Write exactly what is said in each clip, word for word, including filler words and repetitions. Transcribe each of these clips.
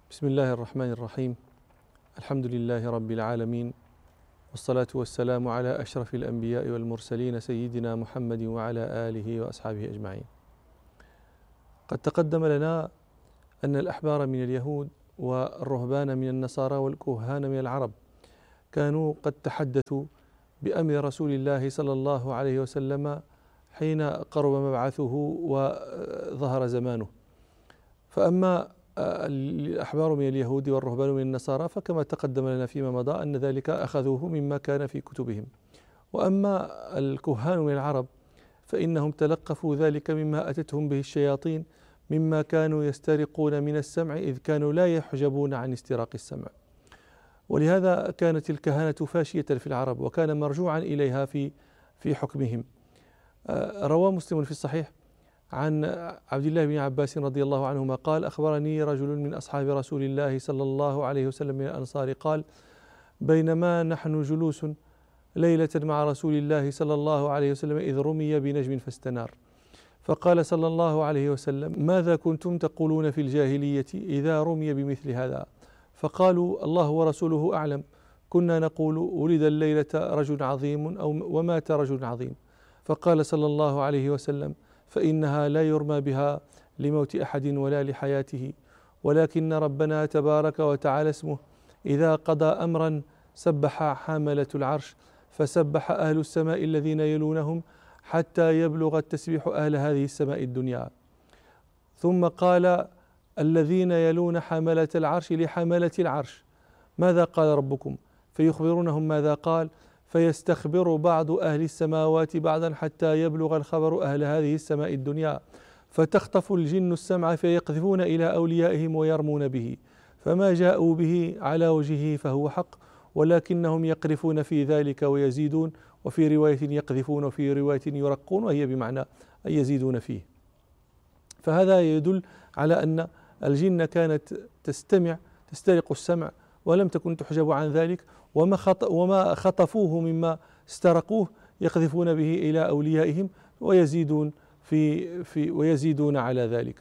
بسم الله الرحمن الرحيم. الحمد لله رب العالمين، والصلاة والسلام على أشرف الأنبياء والمرسلين سيدنا محمد وعلى آله وأصحابه أجمعين. قد تقدم لنا أن الأحبار من اليهود والرهبان من النصارى والكهان من العرب كانوا قد تحدثوا بأمر رسول الله صلى الله عليه وسلم حين قرب مبعثه وظهر زمانه. فأما الأحبار من اليهود والرهبان من النصارى فكما تقدم لنا فيما مضى أن ذلك أخذوه مما كان في كتبهم، وأما الكهان من العرب فإنهم تلقفوا ذلك مما أتتهم به الشياطين مما كانوا يسترقون من السمع، إذ كانوا لا يحجبون عن استراق السمع، ولهذا كانت الكهنة فاشية في العرب وكان مرجوعا إليها في في حكمهم. روى مسلم في الصحيح عن عبد الله بن عباس رضي الله عنهما قال: أخبرني رجل من أصحاب رسول الله صلى الله عليه وسلم من الأنصار قال: بينما نحن جلوس ليلة مع رسول الله صلى الله عليه وسلم إذ رمي بنجم فاستنار، فقال صلى الله عليه وسلم: ماذا كنتم تقولون في الجاهلية إذا رمي بمثل هذا؟ فقالوا: الله ورسوله أعلم، كنا نقول ولد الليلة رجل عظيم أو ومات رجل عظيم. فقال صلى الله عليه وسلم: فإنها لا يرمى بها لموت أحد ولا لحياته، ولكن ربنا تبارك وتعالى اسمه إذا قضى أمرا سبح حاملة العرش، فسبح أهل السماء الذين يلونهم حتى يبلغ التسبيح أهل هذه السماء الدنيا. ثم قال: الذين يلون حملة العرش لحملة العرش ماذا قال ربكم؟ فيخبرونهم ماذا قال، فيستخبر بعض أهل السماوات بعضا حتى يبلغ الخبر أهل هذه السماء الدنيا، فتخطف الجن السمع فيقذفون إلى أوليائهم ويرمون به، فما جاءوا به على وجهه فهو حق، ولكنهم يقرفون في ذلك ويزيدون، وفي رواية يقذفون وفي رواية يرقون، وهي بمعنى أن يزيدون فيه. فهذا يدل على أن الجن كانت تستمع تسترق السمع ولم تكن تحجب عن ذلك، وما وما خطفوه مما استرقوه يقذفون به إلى أوليائهم ويزيدون في في ويزيدون على ذلك.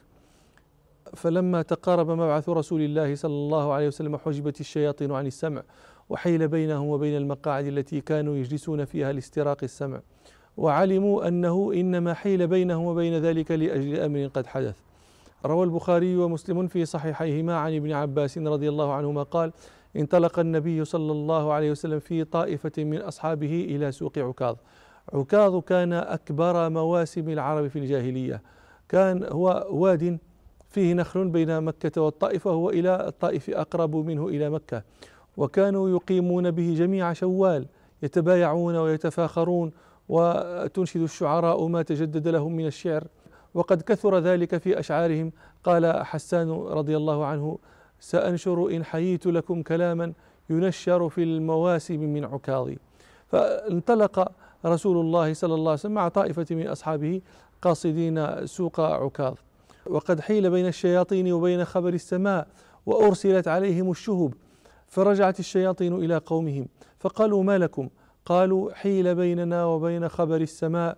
فلما تقارب مبعث رسول الله صلى الله عليه وسلم حجبت الشياطين عن السمع، وحيل بينهم وبين المقاعد التي كانوا يجلسون فيها لاستراق السمع، وعلموا أنه إنما حيل بينهم وبين ذلك لأجل أمر قد حدث. روى البخاري ومسلم في صحيحيهما عن ابن عباس رضي الله عنهما قال: انطلق النبي صلى الله عليه وسلم في طائفة من أصحابه إلى سوق عكاظ. عكاظ كان أكبر مواسم العرب في الجاهلية، كان هو واد فيه نخل بين مكة والطائف، وهو إلى الطائف أقرب منه إلى مكة، وكانوا يقيمون به جميع شوال يتبايعون ويتفاخرون، وتنشد الشعراء ما تجدد لهم من الشعر، وقد كثر ذلك في أشعارهم. قال حسان رضي الله عنه: سأنشر إن حييت لكم كلاما ينشر في المواسم من عكاظ. فانطلق رسول الله صلى الله عليه وسلم مع طائفة من أصحابه قاصدين سوق عكاظ، وقد حيل بين الشياطين وبين خبر السماء، وأرسلت عليهم الشهب، فرجعت الشياطين إلى قومهم فقالوا: ما لكم؟ قالوا: حيل بيننا وبين خبر السماء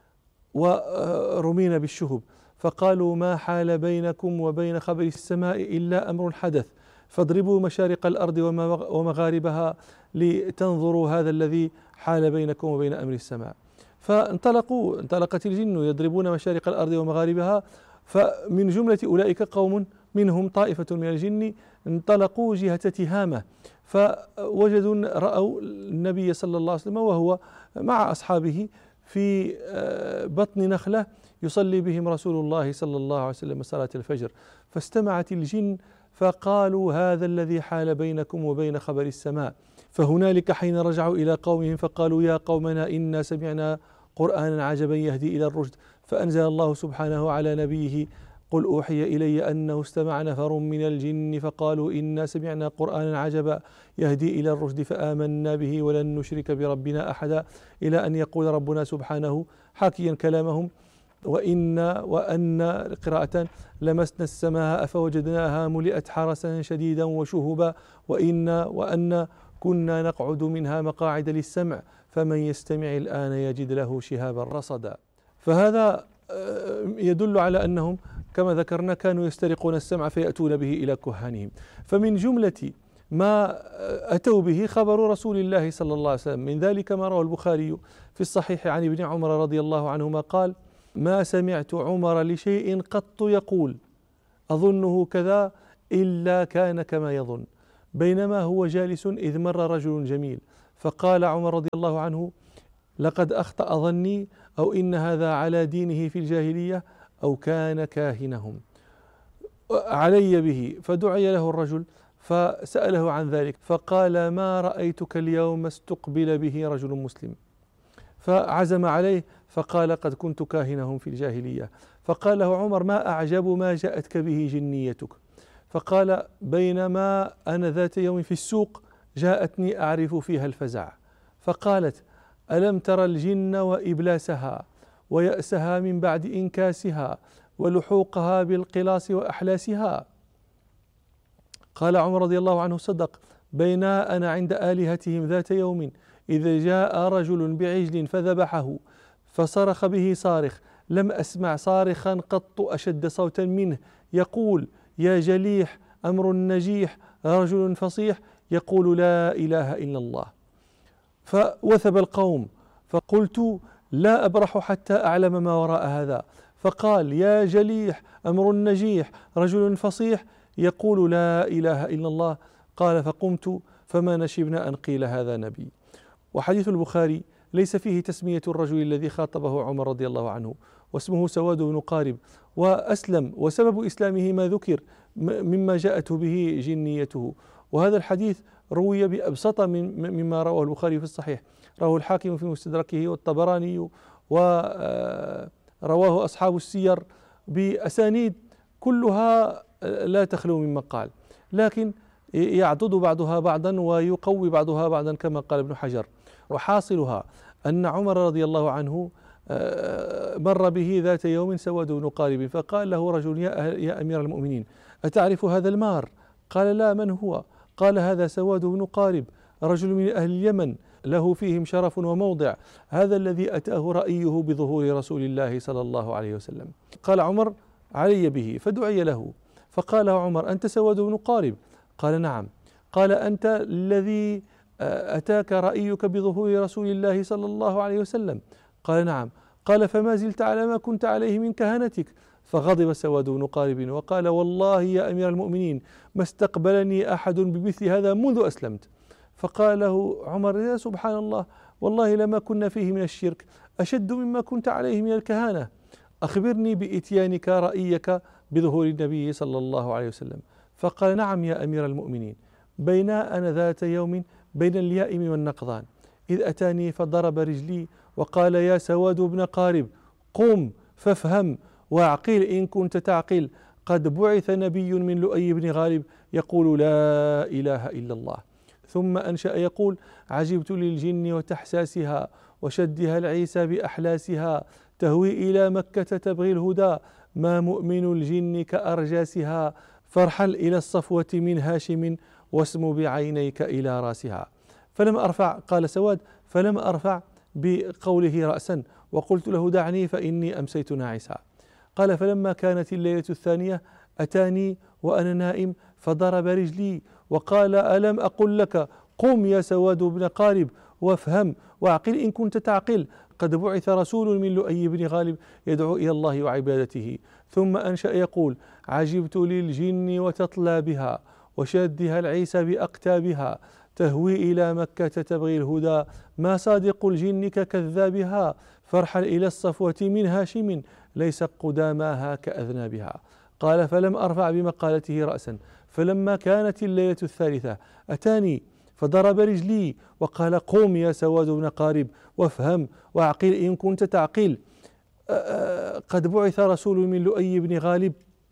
ورمينا بالشهب. فقالوا: ما حال بينكم وبين خبر السماء إلا أمر حدث، فاضربوا مشارق الأرض ومغاربها لتنظروا هذا الذي حال بينكم وبين أمر السماء. فانطلقوا انطلقت الجن يضربون مشارق الأرض ومغاربها، فمن جملة أولئك قوم منهم طائفة من الجن انطلقوا جهة تهامة، فوجدوا رأوا النبي صلى الله عليه وسلم وهو مع أصحابه في بطن نخلة يصلي بهم رسول الله صلى الله عليه وسلم صلاة الفجر، فاستمعت الجن فقالوا: هذا الذي حال بينكم وبين خبر السماء. فهنالك حين رجعوا إلى قومهم فقالوا: يا قومنا إنا سمعنا قرآنا عجبا يهدي إلى الرشد، فأنزل الله سبحانه على نبيه: قل أوحي إلي أنه استمع نفر من الجن فقالوا إنا سمعنا قرآنا عجبا يهدي إلى الرشد فآمنا به ولن نشرك بربنا أحدا، إلى أن يقول ربنا سبحانه حاكيا كلامهم: وإنا وأن قراءة لمسنا السماء فوجدناها ملئت حرسا شديدا وشهبا، وإنا وأن كنا نقعد منها مقاعد للسمع فمن يستمع الآن يجد له شهابا رصدا. فهذا يدل على أنهم كما ذكرنا كانوا يسترقون السمع فيأتون به إلى كهانهم. فمن جملة ما أتوا به خبر رسول الله صلى الله عليه وسلم، من ذلك ما رواه البخاري في الصحيح عن ابن عمر رضي الله عنهما قال: ما سمعت عمر لشيء قط يقول أظنه كذا إلا كان كما يظن، بينما هو جالس إذ مر رجل جميل فقال عمر رضي الله عنه: لقد أخطأ ظني، أو إن هذا على دينه في الجاهلية، أو كان كاهنهم، علي به. فدعي له الرجل فسأله عن ذلك فقال: ما رأيتك اليوم استقبل به رجل مسلم. فعزم عليه فقال: قد كنت كاهنهم في الجاهلية. فقال له عمر: ما أعجب ما جاءتك به جنيتك. فقال: بينما أنا ذات يوم في السوق جاءتني أعرف فيها الفزع، فقالت: ألم تر الجن وإبلاسها ويأسها من بعد إنكاسها ولحوقها بالقلاص وأحلاسها؟ قال عمر رضي الله عنه: صدق، بينا أنا عند آلهتهم ذات يوم إذا جاء رجل بعجل فذبحه فصرخ به صارخ، لم أسمع صارخا قط أشد صوتا منه، يقول: يا جليح أمر نجيح رجل فصيح يقول لا إله إلا الله. فوثب القوم، فقلت: لا أبرح حتى أعلم ما وراء هذا. فقال: يا جليح أمر نجيح رجل فصيح يقول لا إله إلا الله. قال: فقمت فما نشبنا أن قيل هذا نبي. وحديث البخاري ليس فيه تسمية الرجل الذي خاطبه عمر رضي الله عنه، واسمه سواد بن قارب، وأسلم، وسبب إسلامه ما ذكر مما جاءت به جنيته. وهذا الحديث روي بأبسط من مما رواه البخاري في الصحيح، رواه الحاكم في مستدركه والطبراني، ورواه أصحاب السير بأسانيد كلها لا تخلو من مقال، لكن يعضد بعضها بعضا ويقوي بعضها بعضا كما قال ابن حجر. وحاصلها أن عمر رضي الله عنه مر به ذات يوم سواد بن قارب، فقال له رجل: يا أمير المؤمنين، أتعرف هذا المار؟ قال: لا، من هو؟ قال: هذا سواد بن قارب، رجل من أهل اليمن له فيهم شرف وموضع، هذا الذي أتاه رأيه بظهور رسول الله صلى الله عليه وسلم. قال عمر: علي به. فدعي له فقال عمر: أنت سواد بن قارب؟ قال: نعم. قال: أنت الذي أتاك رأيك بظهور رسول الله صلى الله عليه وسلم؟ قال: نعم. قال: فما زلت على ما كنت عليه من كهنتك؟ فغضب سواد بن قارب وقال: والله يا أمير المؤمنين ما استقبلني أحد بمثل هذا منذ أسلمت. فقال له عمر: يا سبحان الله، والله لما كنا فيه من الشرك أشد مما كنت عليه من الكهانة، أخبرني بإتيانك رأيك بظهور النبي صلى الله عليه وسلم. فقال: نعم يا أمير المؤمنين، بينا أنا ذات يوم بين اليائم والنقضان إذ أتاني فضرب رجلي وقال: يا سواد بن قارب، قم فافهم واعقل إن كنت تعقل، قد بعث نبي من لؤي بن غالب يقول لا إله إلا الله. ثم أنشأ يقول: عجبت للجن وتحساسها وشدها العيسى بأحلاسها، تهوي إلى مكة تبغي الهدى، ما مؤمن الجن كأرجاسها، فارحل إلى الصفوة من هاشم واسم بعينيك إلى راسها. فلم أرفع، قال سواد: فلم أرفع بقوله رأسا، وقلت له: دعني فإني أمسيت ناعسا. قال: فلما كانت الليلة الثانية أتاني وأنا نائم فضرب رجلي وقال: ألم أقل لك قم يا سواد بن قارب وافهم واعقل إن كنت تعقل، قد بعث رسول من لؤي بن غالب يدعو إلى الله وعبادته. ثم أنشأ يقول: عجبت للجن وتطلى بها وشدها العيسى بأقتابها، تهوي إلى مكة تبغي الهدى، ما صادق الجن ككذابها، فارحل إلى الصفوة من هاشم ليس قداماها كأذنابها. قال: فلم أرفع بمقالته رأسا، فلما كانت الليلة الثالثة أتاني فضرب رجلي وقال: قوم يا سواد بن قارب وافهم واعقل إن كنت تعقل، قد بعث رسول من لؤي بن غالب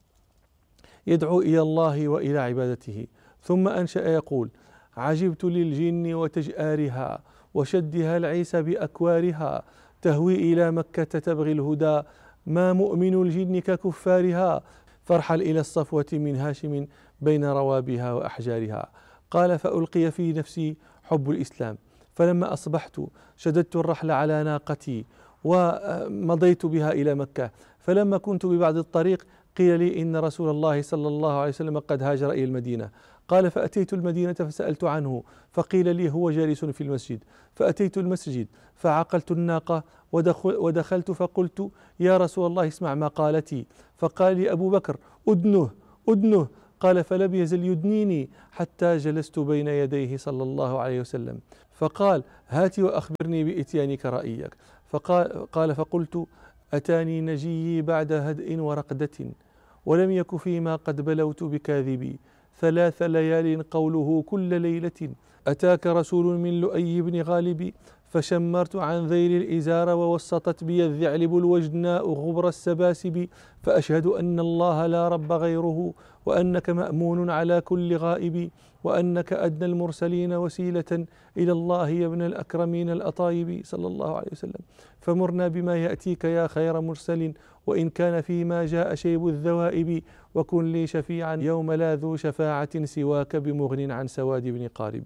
يدعو إلى الله وإلى عبادته. ثم أنشأ يقول: عجبت للجن وتجآرها وشدها العيسى بأكوارها، تهوي إلى مكة تبغي الهدى، ما مؤمن الجن ككفارها، فارحل إلى الصفوة من هاشم بين روابها وأحجارها. قال: فألقي في نفسي حب الإسلام، فلما أصبحت شددت الرحل على ناقتي ومضيت بها إلى مكة، فلما كنت ببعض الطريق قيل لي إن رسول الله صلى الله عليه وسلم قد هاجر إلى المدينة. قال فأتيت المدينة فسألت عنه فقيل لي هو جالس في المسجد. فأتيت المسجد فعقلت الناقة ودخل ودخلت فقلت يا رسول الله اسمع ما قالتي. فقال لي أبو بكر أدنه أدنه. قال فلم يزل يدنيني حتى جلست بين يديه صلى الله عليه وسلم. فقال هات وأخبرني بإتيانك رأيك. فقال قال فقلت أتاني نجيي بعد هدء ورقدة ولم يك فيما قد بلوت بكاذبي ثلاث ليال قوله كل ليلة أتاك رسول من لؤي بن غالب فشمرت عن ذيل الإزار ووسطت بي الذعلب الوجناء غبر السباسب فأشهد أن الله لا رب غيره وأنك مأمون على كل غائب وأنك أدنى المرسلين وسيلة إلى الله يا ابن الأكرمين الأطايب صلى الله عليه وسلم. فمرنا بما يأتيك يا خير مرسل وإن كان فيما جاء شيب الذوائب وكن لي شفيعا يوم لا ذو شفاعة سواك بمغن عن سواد بن قارب.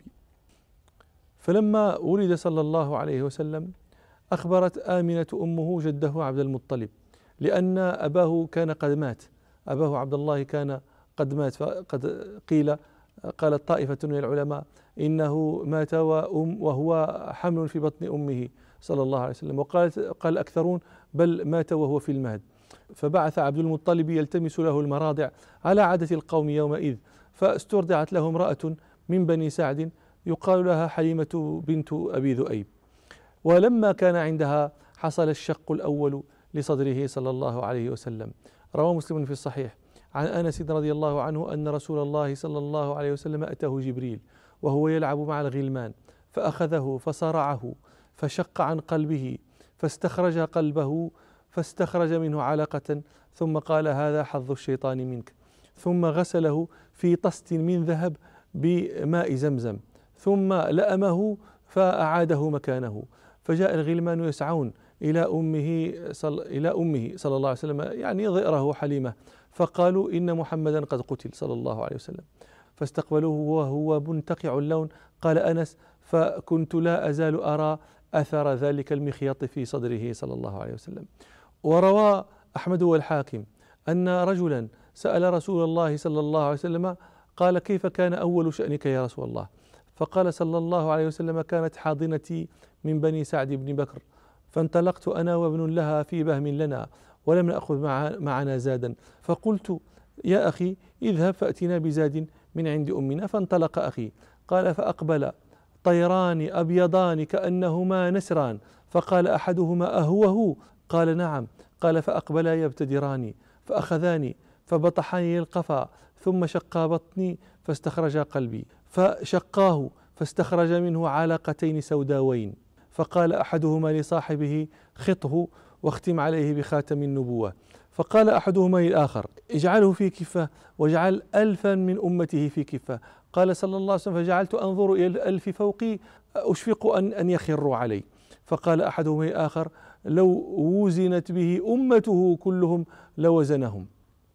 فلما ولد صلى الله عليه وسلم أخبرت آمنة أمه جده عبد المطلب لأن أباه كان قد مات، أباه عبد الله كان قد مات. فقد قيل قالت طائفة من العلماء إنه مات وأم وهو حمل في بطن أمه صلى الله عليه وسلم، وقالت قال الأكثرون بل مات وهو في المهد. فبعث عبد المطلب يلتمس له المراضع على عادة القوم يومئذ، فاسترضعت له امرأة من بني سعد يقال لها حليمة بنت أبي ذؤيب. ولما كان عندها حصل الشق الأول لصدره صلى الله عليه وسلم. روى مسلم في الصحيح عن أنس رضي الله عنه أن رسول الله صلى الله عليه وسلم أتاه جبريل وهو يلعب مع الغلمان فأخذه فصرعه فشق عن قلبه فاستخرج قلبه فاستخرج منه علقة ثم قال هذا حظ الشيطان منك، ثم غسله في طست من ذهب بماء زمزم ثم لأمه فأعاده مكانه. فجاء الغلمان يسعون إلى أمه صل إلى أمه صلى الله عليه وسلم يعني ضئره حليمة، فقالوا إن محمدا قد قتل صلى الله عليه وسلم. فاستقبلوه وهو منتقع اللون. قال أنس فكنت لا أزال أرى أثر ذلك المخيط في صدره صلى الله عليه وسلم. وروى أحمد والحاكم أن رجلا سأل رسول الله صلى الله عليه وسلم قال كيف كان أول شأنك يا رسول الله؟ فقال صلى الله عليه وسلم كانت حاضنتي من بني سعد بن بكر فانطلقت أنا وابن لها في بهم لنا ولم نأخذ معنا زادا، فقلت يا أخي اذهب فأتنا بزاد من عند أمنا. فانطلق أخي. قال فأقبل طيران أبيضان كأنهما نسران فقال أحدهما أهوه؟ قال نعم. قال فأقبلا يبتدراني فأخذاني فبطحاني القفا ثم شقا بطني فاستخرجا قلبي فشقاه فاستخرج منه علقتين سوداوين فقال أحدهما لصاحبه خطه واختم عليه بخاتم النبوة. فقال أحدهما للآخر اجعله في كفة واجعل ألفا من أمته في كفة. قال صلى الله عليه وسلم فجعلت أنظر إلى الألف فوقي أشفق أن أن يخروا علي. فقال أحدهما للآخر لو وزنت به أمته كلهم لوزنهم.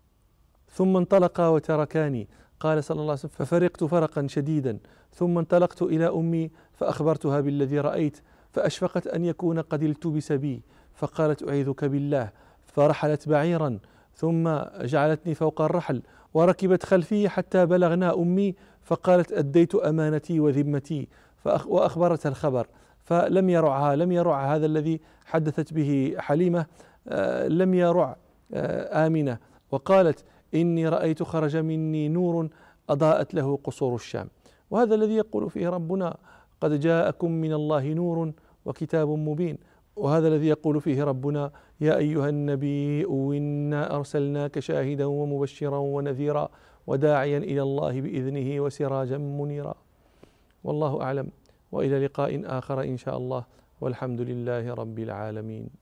ثم انطلقا وتركاني. قال صلى الله عليه وسلم ففرقت فرقا شديدا ثم انطلقت إلى أمي فأخبرتها بالذي رأيت فأشفقت أن يكون قد التبس بي فقالت أعيذك بالله، فرحلت بعيرا ثم جعلتني فوق الرحل وركبت خلفي حتى بلغنا أمي فقالت أديت أمانتي وذمتي وأخبرتها الخبر. فلم يرعها لم يرع هذا الذي حدثت به حليمة لم يرع آمنة، وقالت إني رأيت خرج مني نور أضاءت له قصور الشام. وهذا الذي يقول فيه ربنا قد جاءكم من الله نور وكتاب مبين، وهذا الذي يقول فيه ربنا يا أيها النبي إنا أرسلناك شاهدا ومبشرا ونذيرا وداعيا إلى الله بإذنه وسراجا منيرا. والله أعلم، وإلى لقاء آخر إن شاء الله، والحمد لله رب العالمين.